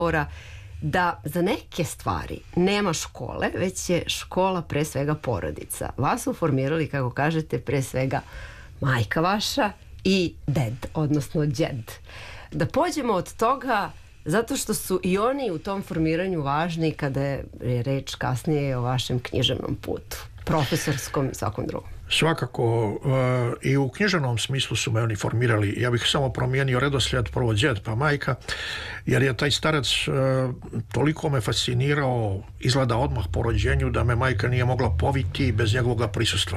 da za neke stvari nema škole, već je škola pre svega porodica. Vas su formirali, kako kažete, pre svega majka vaša i ded, odnosno djed. Da pođemo od toga, zato što su i oni u tom formiranju važni kada je reč kasnije o vašem književnom putu, profesorskom i svakom drugom. Svakako i u književnom smislu su me oni formirali. Ja bih samo promijenio redoslijed, prvo djed pa majka, jer je taj starac toliko me fascinirao, izgleda odmah po rođenju, da me majka nije mogla poviti bez njegovog prisustva.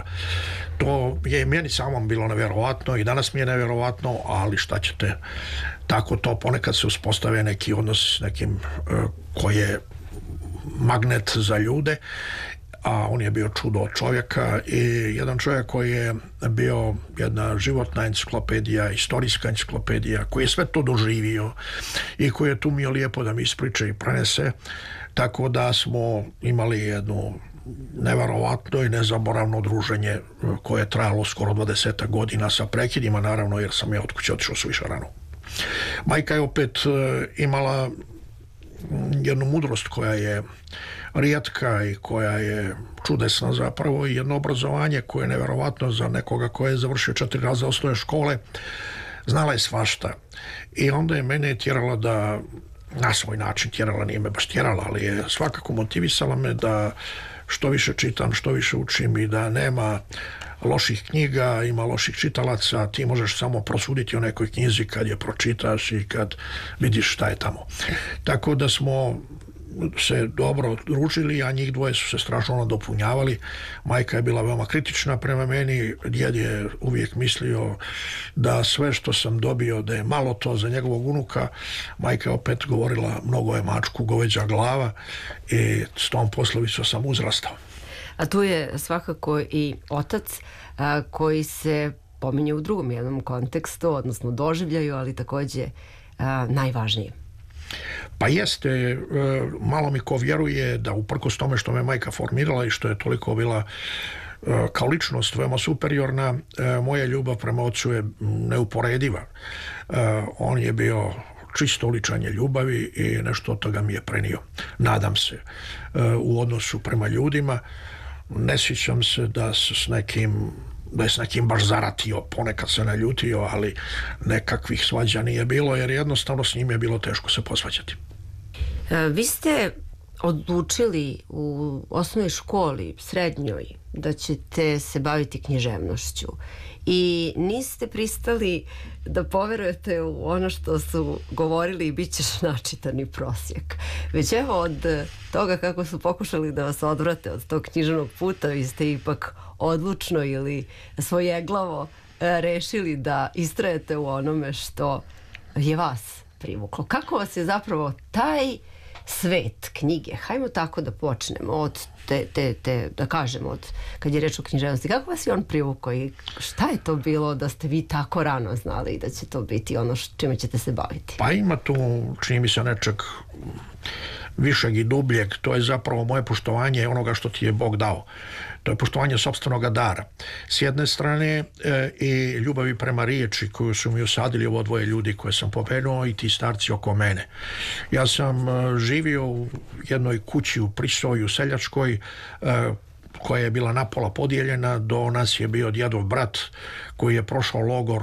To je i meni samom bilo nevjerovatno i danas mi je nevjerovatno, ali šta ćete, tako to ponekad se uspostave neki odnos s nekim koji je magnet za ljude, a on je bio čudo od čovjeka i jedan čovjek koji je bio jedna životna enciklopedija, istorijska enciklopedija, koji je sve to doživio i koji je tu mio lijepo da mi ispriča i prenese, tako da smo imali jednu neverovatno i nezaboravno druženje koje je trajalo skoro 20 godina sa prekidima, naravno, jer sam ja od kuće otišao suviše rano. Majka je opet imala jednu mudrost koja je rijetka i koja je čudesna zapravo, i jedno obrazovanje koje je neverovatno za nekoga koje je završio 4 razreda osnovne škole. Znala je svašta i onda je mene tjerala da, na svoj način tjerala, nije me baš tjerala, ali je svakako motivisala me da što više čitam, što više učim i da nema loših knjiga, ima loših čitalaca, ti možeš samo prosuditi o nekoj knjizi kad je pročitaš i kad vidiš šta je tamo. Tako da smo se dobro družili, a njih dvoje su se strašno nadopunjavali. Majka je bila veoma kritična prema meni, djed je uvijek mislio da sve što sam dobio da je malo to za njegovog unuka. Majka je opet govorila mnogo je mačku goveđa glava i s tom poslovicom sam uzrastao. A tu je svakako i otac koji se pominje u drugom jednom kontekstu, odnosno doživljaju, ali također najvažnije. Pa jeste, malo mi ko vjeruje da uprkos tome što me majka formirala i što je toliko bila kao ličnost veoma superiorna, moja ljubav prema ocu je neuporediva. On je bio čisto uličanje ljubavi i nešto od toga mi je prenio. Nadam se, u odnosu prema ljudima. Ne sjećam se da je s nekim baš zaratio, ponekad se naljutio, ali nekakvih svađa nije bilo, jer jednostavno s njim je bilo teško se posvađati. Vi ste odlučili u osnovnoj školi, srednjoj, da ćete se baviti književnošću i niste pristali da poverujete u ono što su govorili i bit ćeš načitani prosjek. Već evo od toga kako su pokušali da vas odvrate od tog književnog puta, vi ste ipak odlučno ili svojeglavo rešili da istrajete u onome što je vas privuklo. Kako vas je zapravo taj svet knjige, hajmo tako da počnemo od da kažemo, od kad je reč o književnosti, kako vas je on privukao i šta je to bilo da ste vi tako rano znali da će to biti ono čime ćete se baviti? Pa ima tu, čini mi se, nečeg višeg i dubljeg. To je zapravo moje poštovanje onoga što ti je Bog dao. To je poštovanje sopstvenoga dara. S jedne strane i ljubavi prema riječi koju su mi usadili ovo dvoje ljudi koje sam pomenuo i ti starci oko mene. Ja sam živio u jednoj kući u Prisoju seljačkoj koja je bila napola podijeljena. Do nas je bio djedov brat koji je prošao logor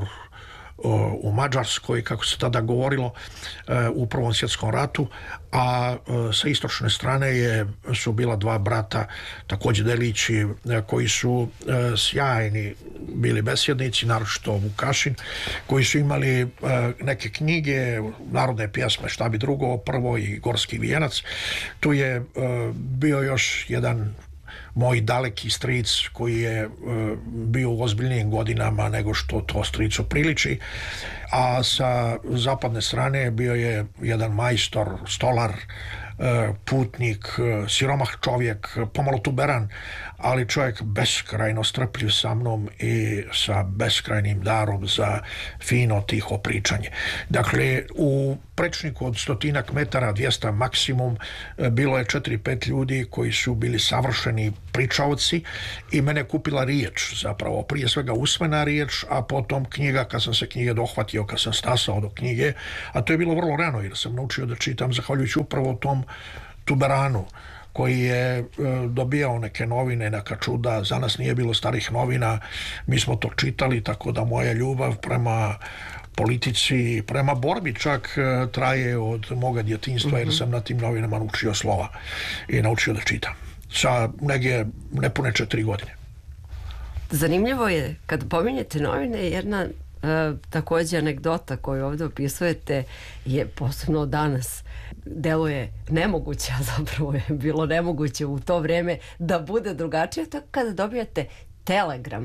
u Mađarskoj, kako se tada govorilo, u Prvom svjetskom ratu, a sa istočne strane su bila dva brata, također delići, koji su sjajni bili besjednici, naročito Vukašin, koji su imali neke knjige, narodne pjesme, šta bi drugo, prvo i Gorski vijenac. Tu je bio još jedan moj daleki stric koji je bio u ozbiljnijim godinama nego što to stricu priliči, a sa zapadne strane bio je jedan majstor, stolar, putnik, siromah čovjek, pomalo tuberan, ali čovjek beskrajno strpljiv sa mnom i sa beskrajnim darom za fino tiho pričanje. Dakle, u prečniku od 100 metara, 200 maksimum, bilo je 4-5 ljudi koji su bili savršeni pričaoci i mene kupila riječ, zapravo prije svega usmena riječ, a potom knjiga, kad sam se knjige dohvatio vidio kad sam stasao do knjige, a to je bilo vrlo rano jer sam naučio da čitam zahvaljujući upravo tom Tuberanu koji je dobijao neke novine, neka čuda, za nas nije bilo starih novina, mi smo to čitali, tako da moja ljubav prema politici, prema borbi čak traje od moga djetinjstva jer sam na tim novinama naučio slova i naučio da čitam. Sa negdje nepune 4 godine. Zanimljivo je, kad pominjete novine, jedna također anegdota koju ovdje opisujete je posebno danas deluje nemoguće, a zapravo je bilo nemoguće u to vrijeme da bude drugačije, tako kada dobijate telegram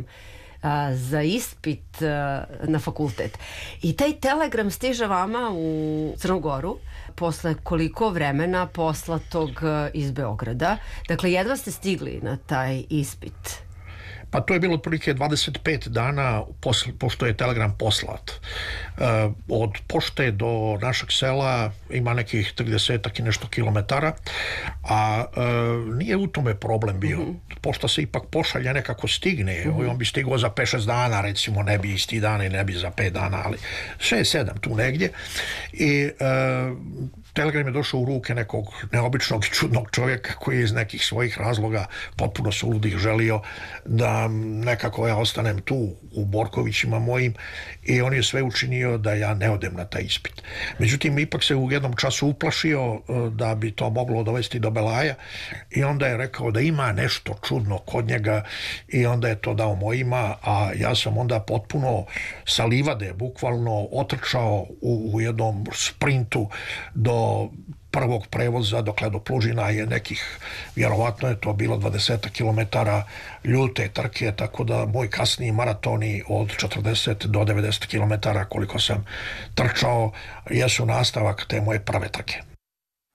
za ispit na fakultet. I taj telegram stiže vama u Crnu Goru posle koliko vremena poslatog iz Beograda. Dakle, jedva ste stigli na taj ispit. Pa to je bilo otprilike 25 dana pošto je telegram poslat. Od pošte do našeg sela ima nekih 30 i nešto kilometara, a nije u tome problem bio. Pošta se ipak pošalje, nekako stigne. On bi stigao za 5-6 dana, recimo, ne bi isti dan i ne bi za 5 dana, ali 6-7 tu negdje. I telegram je došao u ruke nekog neobičnog i čudnog čovjeka koji je iz nekih svojih razloga potpuno suludih želio da nekako ja ostanem tu u Borkovićima mojim i on je sve učinio da ja ne odem na taj ispit. Međutim, ipak se u jednom času uplašio da bi to moglo dovesti do belaja i onda je rekao da ima nešto čudno kod njega i onda je to dao mojima, a ja sam onda potpuno sa livade bukvalno otrčao u jednom sprintu do prvog prevoza dokle do Plužina je nekih, vjerovatno je to bilo 20 kilometara ljute trke, tako da moj kasniji maratoni od 40 do 90 kilometara koliko sam trčao jesu nastavak te moje prve trke.